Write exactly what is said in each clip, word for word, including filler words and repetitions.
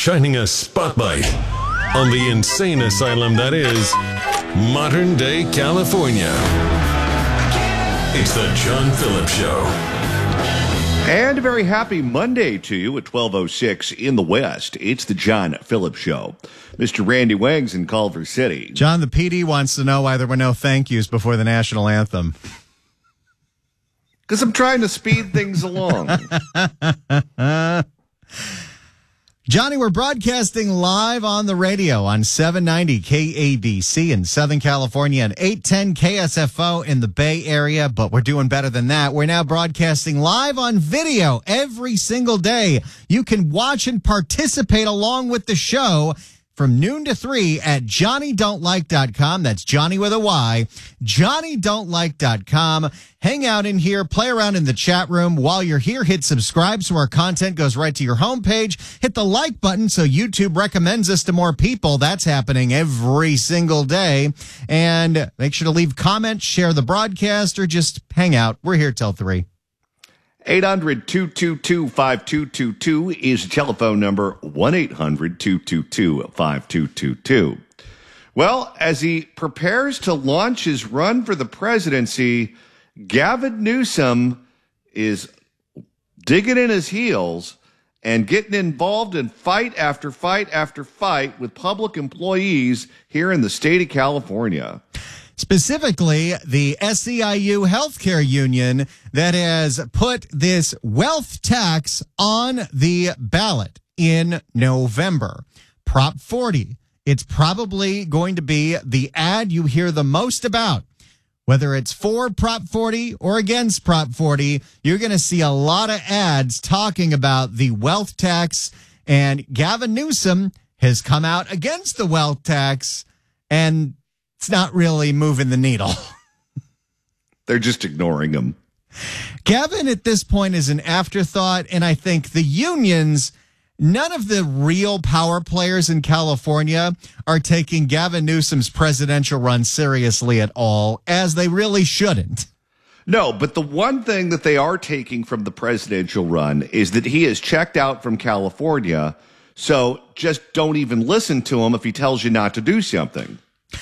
shining a spotlight on the insane asylum that is modern-day California. It's the John Phillips Show. And a very happy Monday to you at twelve oh six in the West. It's the John Phillips Show. Mister Randy Wangs in Culver City. John, the P D wants to know why there were no thank yous before the national anthem. Because I'm trying to speed things along. Johnny, we're broadcasting live on the radio on seven ninety K A B C in Southern California and eight ten K S F O in the Bay Area, but we're doing better than that. We're now broadcasting live on video every single day. You can watch and participate along with the show from noon to three at Johnny Don't Like dot com. That's Johnny with a Y. Johnny Don't Like dot com. Hang out in here, play around in the chat room. While you're here, hit subscribe so our content goes right to your homepage. Hit the like button so YouTube recommends us to more people. That's happening every single day. And make sure to leave comments, share the broadcast, or just hang out. We're here till three. eight hundred, two two two, five two two two is the telephone number, one eight hundred, two two two, five two two two. Well, as he prepares to launch his run for the presidency, Gavin Newsom is digging in his heels and getting involved in fight after fight after fight with public employees here in the state of California. Specifically, the S E I U healthcare union that has put this wealth tax on the ballot in November. Prop forty. It's probably going to be the ad you hear the most about. Whether it's for Prop forty or against Prop forty, you're going to see a lot of ads talking about the wealth tax. And Gavin Newsom has come out against the wealth tax, and it's not really moving the needle. They're just ignoring him. Gavin at this point is an afterthought, and I think the unions, none of the real power players in California are taking Gavin Newsom's presidential run seriously at all, as they really shouldn't. No, but the one thing that they are taking from the presidential run is that he has checked out from California, so just don't even listen to him if he tells you not to do something.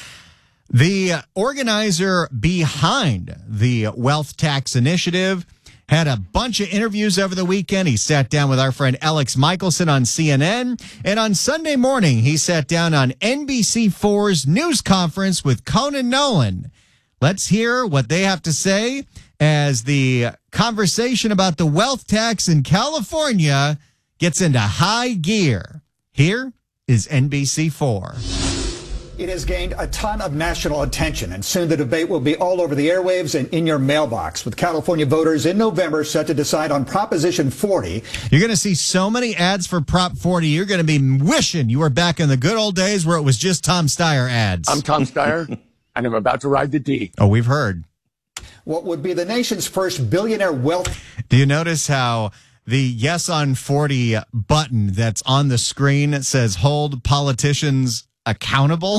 The organizer behind the wealth tax initiative had a bunch of interviews over the weekend. He sat down with our friend Alex Michelson on C N N. And on Sunday morning, he sat down on N B C four's news conference with Conan Nolan. Let's hear what they have to say as the conversation about the wealth tax in California gets into high gear. Here is N B C four. It has gained a ton of national attention, and soon the debate will be all over the airwaves and in your mailbox, with California voters in November set to decide on Proposition forty. You're going to see so many ads for Prop forty, you're going to be wishing you were back in the good old days where it was just Tom Steyer ads. I'm Tom Steyer, and I'm about to ride the D. Oh, we've heard. What would be the nation's first billionaire wealth... Do you notice how the Yes on forty button that's on the screen says hold politicians accountable?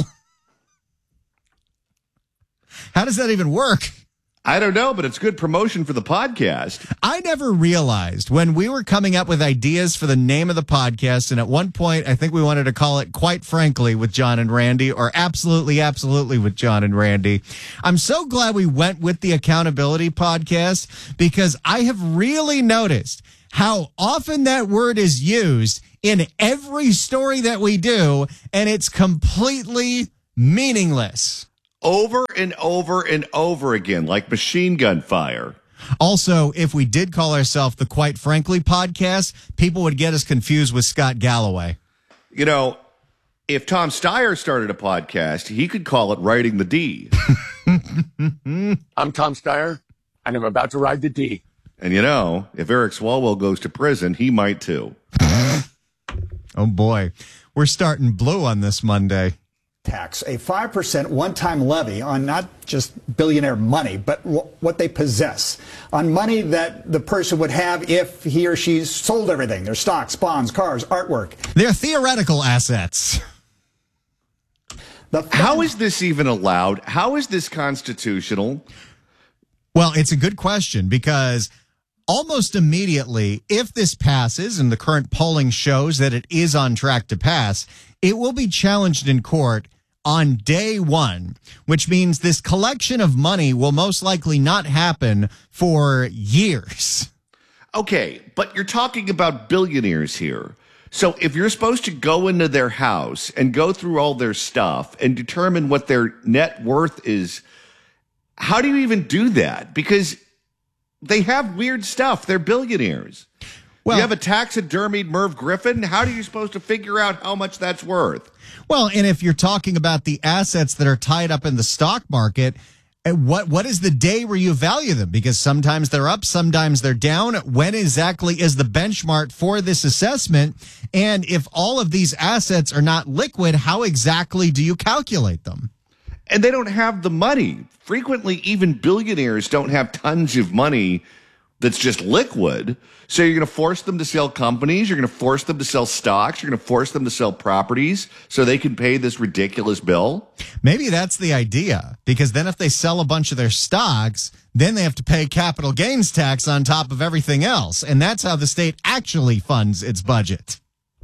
How does that even work? I don't know, but it's good promotion for the podcast. I never realized when we were coming up with ideas for the name of the podcast, and at one point I think we wanted to call it Quite Frankly with John and Randy, or Absolutely, Absolutely with John and Randy. I'm so glad we went with the Accountability Podcast, because I have really noticed how often that word is used in every story that we do, and it's completely meaningless. Over and over and over again, like machine gun fire. Also, if we did call ourselves the Quite Frankly Podcast, people would get us confused with Scott Galloway. You know, if Tom Steyer started a podcast, he could call it Writing the D. I'm Tom Steyer, and I'm about to ride the D. And you know, if Eric Swalwell goes to prison, he might too. Oh, boy. We're starting blue on this Monday. Tax, a five percent one-time levy on not just billionaire money, but w- what they possess, on money that the person would have if he or she sold everything, their stocks, bonds, cars, artwork. They're theoretical assets. The fun- How is this even allowed? How is this constitutional? Well, it's a good question, because almost immediately, if this passes, and the current polling shows that it is on track to pass, it will be challenged in court on day one, which means this collection of money will most likely not happen for years. Okay, but you're talking about billionaires here. So if you're supposed to go into their house and go through all their stuff and determine what their net worth is, how do you even do that? Because they have weird stuff. They're billionaires. Well, you have a taxidermied Merv Griffin. How are you supposed to figure out how much that's worth? Well, and if you're talking about the assets that are tied up in the stock market, what what is the day where you value them? Because sometimes they're up, sometimes they're down. When exactly is the benchmark for this assessment? And if all of these assets are not liquid, how exactly do you calculate them? And they don't have the money. Frequently, even billionaires don't have tons of money that's just liquid. So you're going to force them to sell companies. You're going to force them to sell stocks. You're going to force them to sell properties so they can pay this ridiculous bill. Maybe that's the idea, because then if they sell a bunch of their stocks, then they have to pay capital gains tax on top of everything else. And that's how the state actually funds its budget.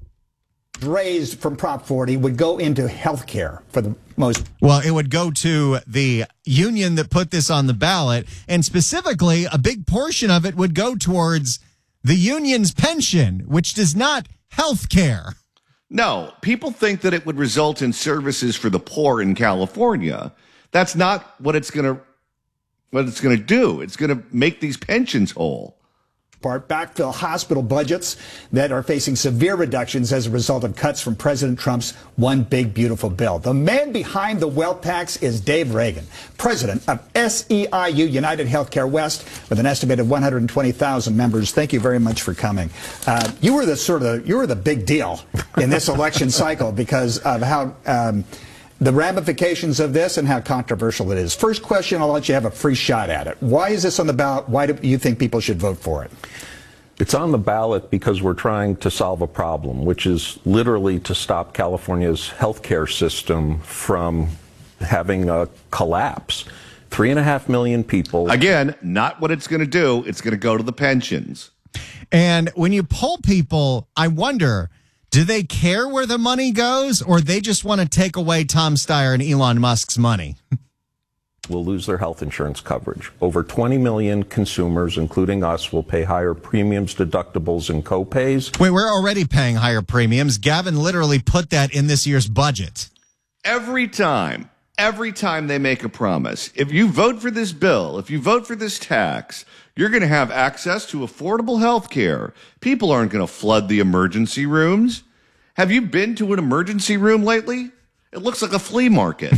Raised from Prop forty would go into health care for the most. Well, it would go to the union that put this on the ballot, and specifically a big portion of it would go towards the union's pension, which does not health care. No, people think that it would result in services for the poor in California. That's not what it's going to what it's going to do. It's going to make these pensions whole. Part backfill hospital budgets that are facing severe reductions as a result of cuts from President Trump's One Big Beautiful Bill. The man behind the wealth tax is Dave Reagan, president of S E I U, United Healthcare West, with an estimated one hundred twenty thousand members. Thank you very much for coming. Uh, you were the sort of you were the big deal in this election cycle because of how um, the ramifications of this and how controversial it is. First question, I'll let you have a free shot at it. Why is this on the ballot? Why do you think people should vote for it? It's on the ballot because we're trying to solve a problem, which is literally to stop California's healthcare system from having a collapse. Three and a half million people. Again, not what it's going to do. It's going to go to the pensions. And when you poll people, I wonder, do they care where the money goes, or they just want to take away Tom Steyer and Elon Musk's money? Will lose their health insurance coverage. Over twenty million consumers, including us, will pay higher premiums, deductibles, and copays. Wait, we're already paying higher premiums. Gavin literally put that in this year's budget. Every time, every time they make a promise, if you vote for this bill, if you vote for this tax, you're going to have access to affordable health care. People aren't going to flood the emergency rooms. Have you been to an emergency room lately? It looks like a flea market.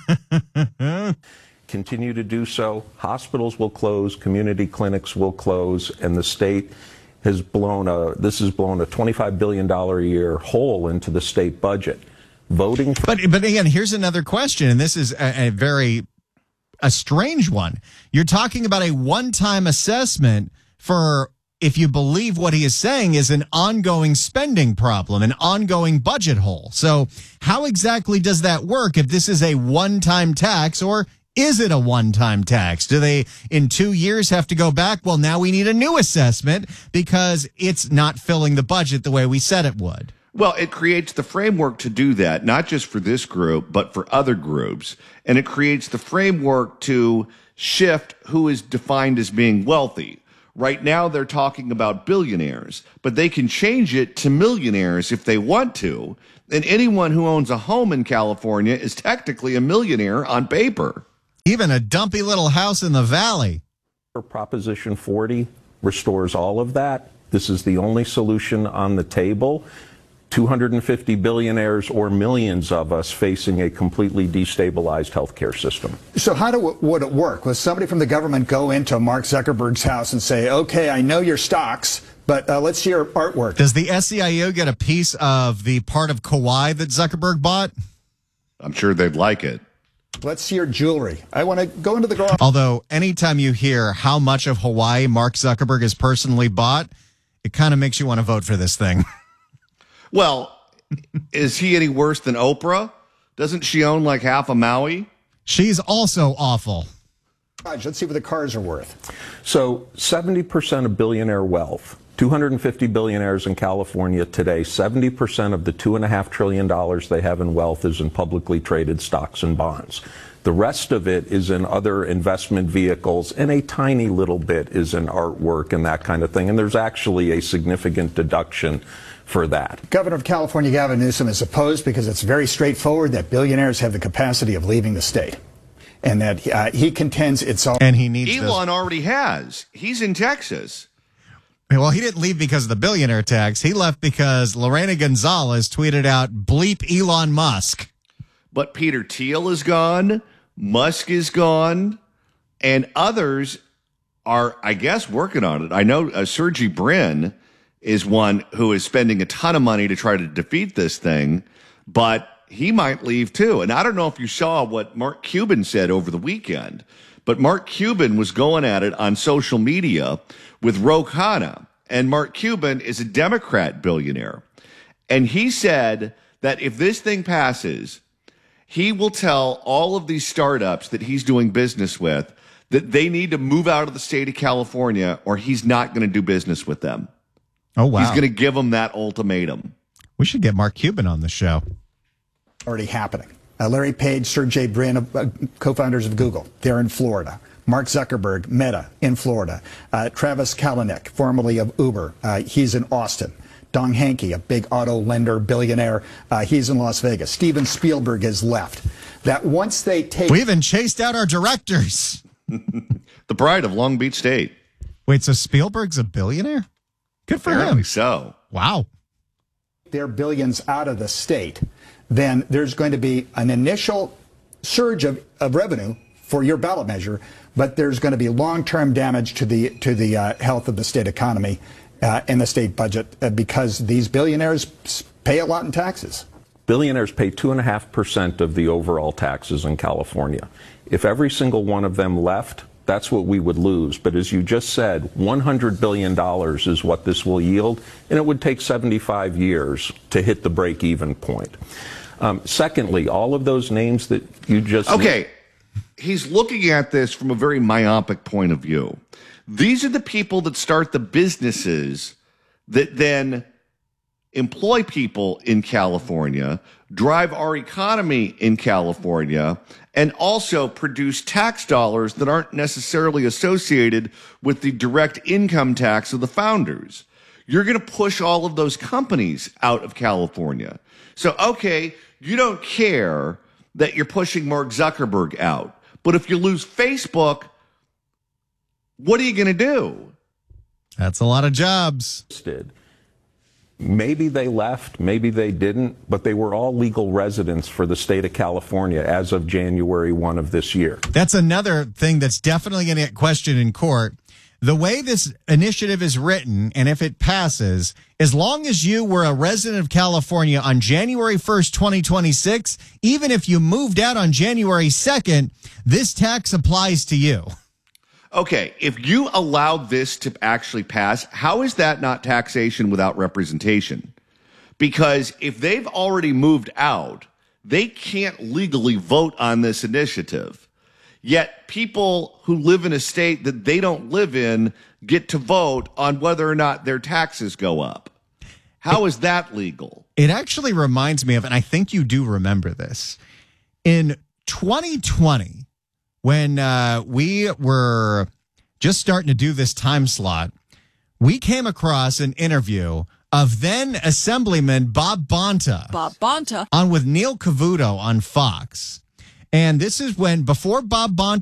Continue to do so. Hospitals will close, community clinics will close, and the state has blown a, this has blown a twenty-five billion dollars a year hole into the state budget. Voting for- But, but again, here's another question, and this is a, a very, a strange one. You're talking about a one-time assessment for, if you believe what he is saying, is an ongoing spending problem, an ongoing budget hole. So how exactly does that work if this is a one-time tax, or is it a one-time tax? Do they, in two years, have to go back? Well, now we need a new assessment because it's not filling the budget the way we said it would. Well, it creates the framework to do that, not just for this group, but for other groups. And it creates the framework to shift who is defined as being wealthy. Right now, they're talking about billionaires, but they can change it to millionaires if they want to. And anyone who owns a home in California is technically a millionaire on paper. Even a dumpy little house in the valley. Proposition forty restores all of that. This is the only solution on the table. two hundred fifty billionaires or millions of us facing a completely destabilized healthcare system. So how do, would it work? Would somebody from the government go into Mark Zuckerberg's house and say, okay, I know your stocks, but uh, let's see your artwork? Does the S E I U get a piece of the part of Kauai that Zuckerberg bought? I'm sure they'd like it. Let's see your jewelry. I want to go into the garage. Although anytime you hear how much of Hawaii Mark Zuckerberg has personally bought, it kind of makes you want to vote for this thing. Well, is he any worse than Oprah? Doesn't she own like half of Maui? She's also awful. Let's see what the cars are worth. So seventy percent of billionaire wealth, two hundred fifty billionaires in California today, seventy percent of the two point five trillion dollars they have in wealth is in publicly traded stocks and bonds. The rest of it is in other investment vehicles, and a tiny little bit is in artwork and that kind of thing. And there's actually a significant deduction for that. Governor of California Gavin Newsom is opposed because it's very straightforward that billionaires have the capacity of leaving the state. And that uh, he contends it's all. And he needs Elon those. already has. He's in Texas. Well, he didn't leave because of the billionaire tax. He left because Lorena Gonzalez tweeted out, bleep Elon Musk. But Peter Thiel is gone. Musk is gone. And others are, I guess, working on it. I know uh, Sergey Brin is one who is spending a ton of money to try to defeat this thing. But he might leave too. And I don't know if you saw what Mark Cuban said over the weekend, but Mark Cuban was going at it on social media with Ro Khanna. And Mark Cuban is a Democrat billionaire. And he said that if this thing passes, he will tell all of these startups that he's doing business with that they need to move out of the state of California or he's not going to do business with them. Oh, wow. He's going to give them that ultimatum. We should get Mark Cuban on the show. Already happening. Uh, Larry Page, Sergey Brin, uh, co-founders of Google, they're in Florida. Mark Zuckerberg, Meta, in Florida. Uh, Travis Kalanick, formerly of Uber, uh, he's in Austin. Dong Hankey, a big auto lender billionaire, uh, he's in Las Vegas. Steven Spielberg has left. That once they take... We even chased out our directors. The pride of Long Beach State. Wait, so Spielberg's a billionaire? Good for Apparently him. so. Wow. their billions out of the state, then there's going to be an initial surge of, of revenue for your ballot measure, but there's going to be long-term damage to the to the uh, health of the state economy uh, and the state budget uh, because these billionaires pay a lot in taxes. Billionaires pay two point five percent of the overall taxes in California. If every single one of them left, that's what we would lose. But as you just said, one hundred billion dollars is what this will yield, and it would take seventy-five years to hit the break-even point. Um, secondly, all of those names that you just... Okay, he's looking at this from a very myopic point of view. These are the people that start the businesses that then employ people in California, drive our economy in California, and also produce tax dollars that aren't necessarily associated with the direct income tax of the founders. You're going to push all of those companies out of California. So, okay, you don't care that you're pushing Mark Zuckerberg out. But if you lose Facebook, what are you going to do? That's a lot of jobs. Did. Maybe they left, maybe they didn't, but they were all legal residents for the state of California as of January first of this year. That's another thing that's definitely going to get questioned in court. The way this initiative is written, and if it passes, as long as you were a resident of California on January first, twenty twenty-six, even if you moved out on January second, this tax applies to you. Okay, if you allowed this to actually pass, how is that not taxation without representation? Because if they've already moved out, they can't legally vote on this initiative. Yet people who live in a state that they don't live in get to vote on whether or not their taxes go up. How is that legal? It actually reminds me of, and I think you do remember this, in twenty twenty, when uh, we were just starting to do this time slot, we came across an interview of then Assemblyman Bob Bonta. Bob Bonta. On with Neil Cavuto on Fox. And this is when, before Bob Bonta